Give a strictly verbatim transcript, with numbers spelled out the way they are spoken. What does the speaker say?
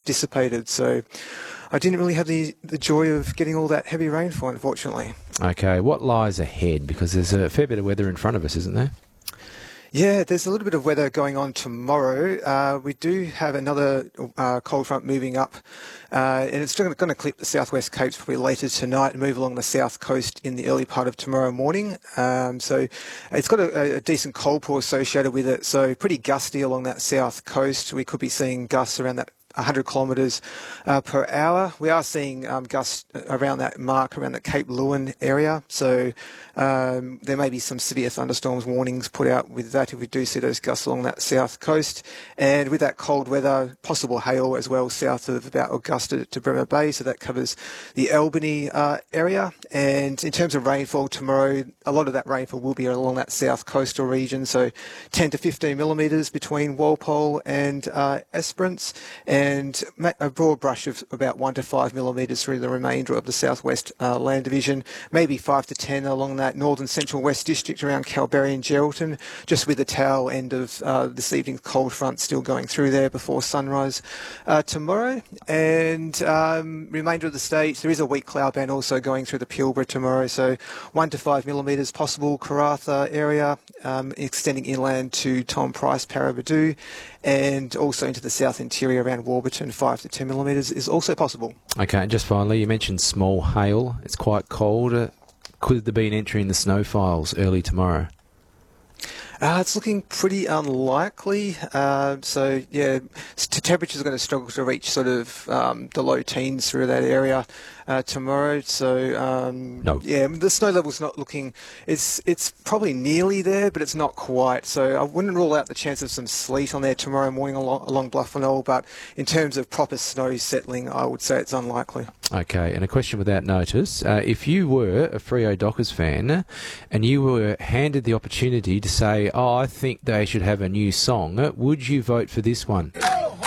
dissipated. So I didn't really have the, the joy of getting all that heavy rainfall, unfortunately. Okay, what lies ahead? Because there's a fair bit of weather in front of us, isn't there? Yeah, there's a little bit of weather going on tomorrow. Uh, we do have another uh, cold front moving up, uh, and it's going to clip the southwest Capes probably later tonight and move along the south coast in the early part of tomorrow morning. Um, so it's got a, a decent cold pour associated with it, so pretty gusty along that south coast. We could be seeing gusts around that one hundred kilometres uh, per hour. We are seeing um, gusts around that mark, around the Cape Lewin area. So um, there may be some severe thunderstorms warnings put out with that if we do see those gusts along that south coast. And with that cold weather, possible hail as well south of about Augusta to Bremer Bay. So that covers the Albany uh, area. And in terms of rainfall tomorrow, a lot of that rainfall will be along that south coastal region. So ten to fifteen millimetres between Walpole and uh, Esperance. And and a broad brush of about one to five millimetres through the remainder of the southwest uh, land division, maybe five to ten along that northern central west district around Calberry and Geraldton, just with the tail end of uh, this evening's cold front still going through there before sunrise uh, tomorrow. And um, remainder of the state, there is a weak cloud band also going through the Pilbara tomorrow, so one to five millimetres possible Karratha area, um, extending inland to Tom Price, Paraburdoo, and also into the south interior around Warburton, five to ten millimetres is also possible. Okay, and just finally, you mentioned small hail. It's quite cold. Uh, could there be an entry in the snow files early tomorrow? Uh, it's looking pretty unlikely. Uh, so, yeah, t- temperatures are going to struggle to reach sort of um, the low teens through that area uh, tomorrow. So, um, no. yeah, the snow level's not looking... It's it's probably nearly there, but it's not quite. So I wouldn't rule out the chance of some sleet on there tomorrow morning along, along Bluffernell, but in terms of proper snow settling, I would say it's unlikely. Okay, and a question without notice. Uh, if you were a Freo Dockers fan and you were handed the opportunity to say, oh, I think they should have a new song, would you vote for this one?